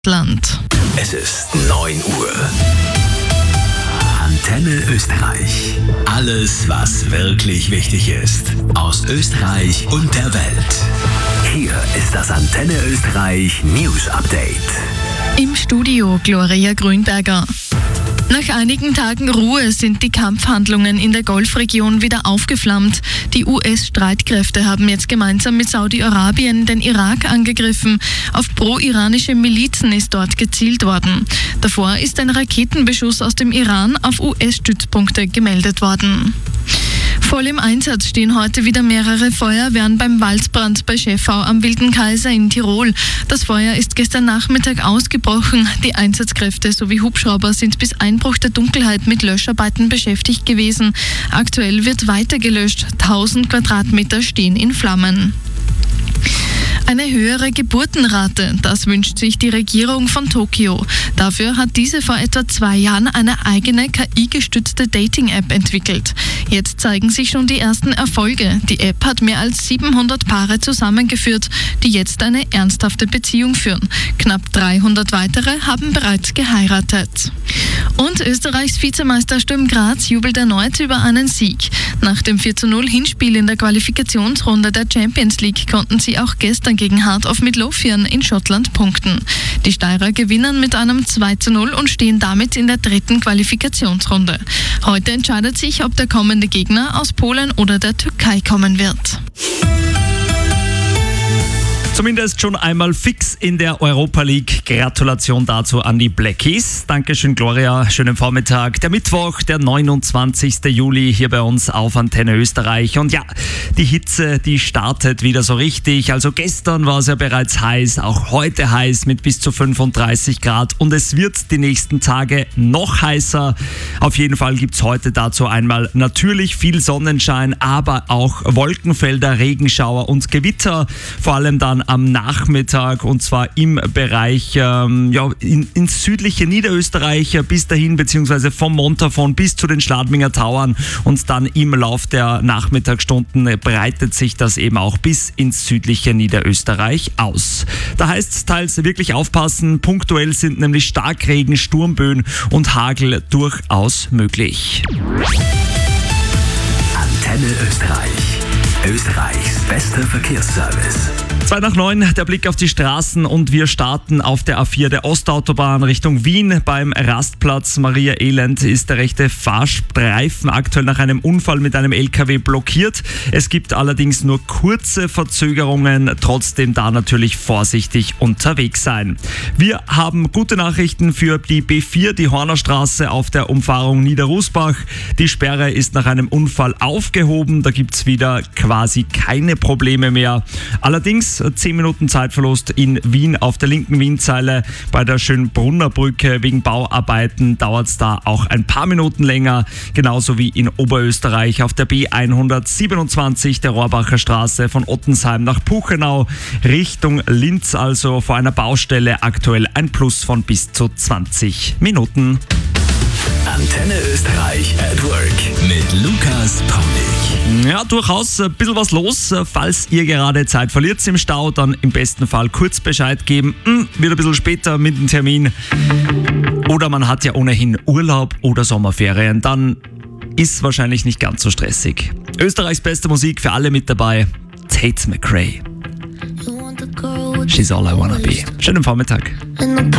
Land. Es ist 9 Uhr. Antenne Österreich. Alles, was wirklich wichtig ist. Aus Österreich und der Welt. Hier ist das Antenne Österreich News Update. Im Studio Gloria Grünberger. Nach einigen Tagen Ruhe sind die Kampfhandlungen in der Golfregion wieder aufgeflammt. Die US-Streitkräfte haben jetzt gemeinsam mit Saudi-Arabien den Irak angegriffen. Auf pro-iranische Milizen ist dort gezielt worden. Davor ist ein Raketenbeschuss aus dem Iran auf US-Stützpunkte gemeldet worden. Voll im Einsatz stehen heute wieder mehrere Feuerwehren beim Waldbrand bei Schäffau am Wilden Kaiser in Tirol. Das Feuer ist gestern Nachmittag ausgebrochen. Die Einsatzkräfte sowie Hubschrauber sind bis Einbruch der Dunkelheit mit Löscharbeiten beschäftigt gewesen. Aktuell wird weiter gelöscht. 1000 Quadratmeter stehen in Flammen. Eine höhere Geburtenrate, das wünscht sich die Regierung von Tokio. Dafür hat diese vor etwa 2 Jahren eine eigene KI-gestützte Dating-App entwickelt. Jetzt zeigen sich schon die ersten Erfolge. Die App hat mehr als 700 Paare zusammengeführt, die jetzt eine ernsthafte Beziehung führen. Knapp 300 weitere haben bereits geheiratet. Und Österreichs Vizemeister Sturm Graz jubelt erneut über einen Sieg. Nach dem 4:0 Hinspiel in der Qualifikationsrunde der Champions League konnten sie auch gestern gegen Heart of Midlothian in Schottland punkten. Die Steirer gewinnen mit einem 2:0 und stehen damit in der 3. Qualifikationsrunde. Heute entscheidet sich, ob der kommende Gegner aus Polen oder der Türkei kommen wird. Zumindest schon einmal fix in der Europa League. Gratulation dazu an die Blackies. Dankeschön, Gloria. Schönen Vormittag. Der Mittwoch, der 29. Juli hier bei uns auf Antenne Österreich. Und ja, die Hitze, die startet wieder so richtig. Also gestern war es ja bereits heiß, auch heute heiß mit bis zu 35 Grad. Und es wird die nächsten Tage noch heißer. Auf jeden Fall gibt es heute dazu einmal natürlich viel Sonnenschein, aber auch Wolkenfelder, Regenschauer und Gewitter. Vor allem dann am Nachmittag, und zwar im Bereich ins südliche Niederösterreich bis dahin, beziehungsweise vom Montafon bis zu den Schladminger Tauern, und dann im Lauf der Nachmittagsstunden breitet sich das eben auch bis ins südliche Niederösterreich aus. Da heißt es teils wirklich aufpassen, punktuell sind nämlich Starkregen, Sturmböen und Hagel durchaus möglich. Antenne Österreich. Österreichs bester Verkehrsservice. 8:02, der Blick auf die Straßen, und wir starten auf der A4 der Ostautobahn Richtung Wien. Beim Rastplatz Maria Elend ist der rechte Fahrstreifen aktuell nach einem Unfall mit einem LKW blockiert. Es gibt allerdings nur kurze Verzögerungen, trotzdem da natürlich vorsichtig unterwegs sein. Wir haben gute Nachrichten für die B4, die Hornerstraße auf der Umfahrung Niederrusbach. Die Sperre ist nach einem Unfall aufgehoben, da gibt es wieder quasi keine Probleme mehr. Allerdings 10 Minuten Zeitverlust in Wien auf der linken Wienzeile. Bei der Schönbrunner Brücke wegen Bauarbeiten dauert es da auch ein paar Minuten länger. Genauso wie in Oberösterreich auf der B127 der Rohrbacher Straße von Ottensheim nach Puchenau Richtung Linz, also vor einer Baustelle aktuell ein Plus von bis zu 20 Minuten. Antenne Österreich at Work mit Lukas Paulik. Ja, durchaus ein bisschen was los. Falls ihr gerade Zeit verliert im Stau, dann im besten Fall kurz Bescheid geben. Wird ein bisschen später mit dem Termin. Oder man hat ja ohnehin Urlaub oder Sommerferien. Dann ist wahrscheinlich nicht ganz so stressig. Österreichs beste Musik für alle mit dabei. Tate McRae. She's all I wanna be. Schönen Vormittag.